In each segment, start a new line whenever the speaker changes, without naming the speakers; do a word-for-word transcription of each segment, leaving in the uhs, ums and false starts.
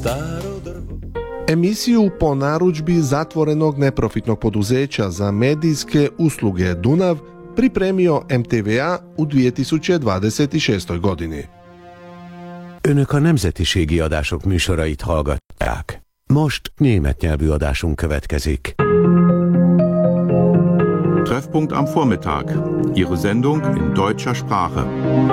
Emisiju po narudžbi zatvorenog neprofitnog poduzeća za medijske usluge Dunav pripremio em té vé á u dvije tisuće dvadeset šestoj godini.
Önök a nemzetiségi adások műsorait hallgatják. Most német nyelvű adásunk következik.
Treffpunkt am Vormittag. Ihre Sendung in deutscher Sprache.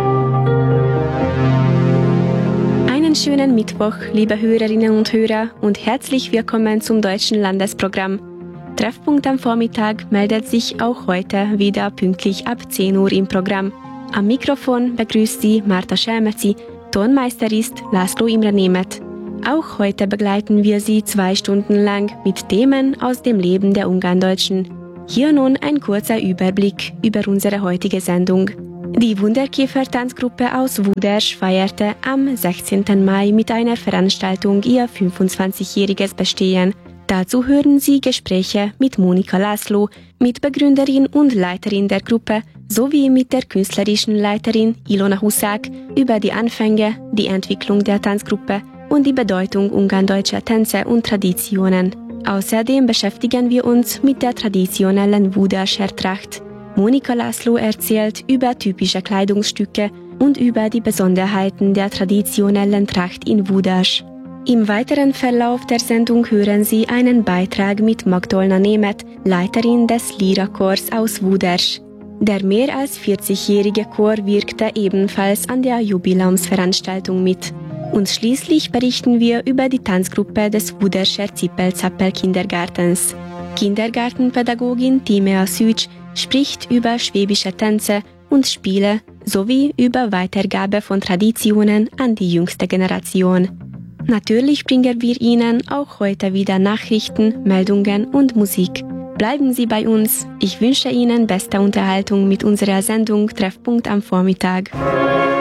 Einen schönen Mittwoch, liebe Hörerinnen und Hörer, und herzlich willkommen zum Deutschen Landesprogramm. Treffpunkt am Vormittag meldet sich auch heute wieder pünktlich ab zehn Uhr im Programm. Am Mikrofon begrüßt Sie Marta Schelmezi, Tonmeister ist Laszlo Imre Németh. Auch heute begleiten wir Sie zwei Stunden lang mit Themen aus dem Leben der Ungarndeutschen. Hier nun ein kurzer Überblick über unsere heutige Sendung. Die Wunderkäfer-Tanzgruppe aus Wudersch feierte am sechzehnten Mai mit einer Veranstaltung ihr fünfundzwanzigjähriges Bestehen. Dazu hören Sie Gespräche mit Monika Laszlo, Mitbegründerin und Leiterin der Gruppe, sowie mit der künstlerischen Leiterin Ilona Huszák über die Anfänge, die Entwicklung der Tanzgruppe und die Bedeutung ungarndeutscher Tänze und Traditionen. Außerdem beschäftigen wir uns mit der traditionellen Wuderscher Tracht. Monika Laszlo erzählt über typische Kleidungsstücke und über die Besonderheiten der traditionellen Tracht in Wudersch. Im weiteren Verlauf der Sendung hören Sie einen Beitrag mit Magdolna Németh, Leiterin des Lira-Chors aus Wudersch. Der mehr als vierzigjährige Chor wirkte ebenfalls an der Jubiläumsveranstaltung mit. Und schließlich berichten wir über die Tanzgruppe des Wuderscher Zippel-Zappel-Kindergartens. Kindergartenpädagogin Timea Szűcs spricht über schwäbische Tänze und Spiele sowie über Weitergabe von Traditionen an die jüngste Generation. Natürlich bringen wir Ihnen auch heute wieder Nachrichten, Meldungen und Musik. Bleiben Sie bei uns. Ich wünsche Ihnen beste Unterhaltung mit unserer Sendung Treffpunkt am Vormittag.